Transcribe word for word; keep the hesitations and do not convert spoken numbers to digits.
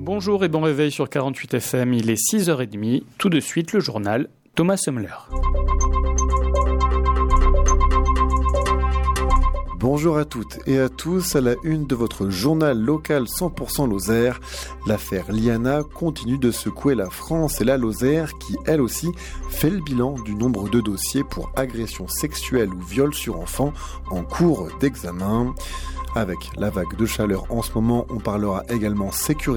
Bonjour et bon réveil sur quarante-huit F M, il est six heures trente, tout de suite le journal Thomas Semler. Bonjour à toutes et à tous, à la une de votre journal local cent pour cent Lozère. L'affaire Liana continue de secouer la France et la Lozère qui, elle aussi, fait le bilan du nombre de dossiers pour agression sexuelle ou viol sur enfants en cours d'examen. Avec la vague de chaleur en ce moment, on parlera également sécurité.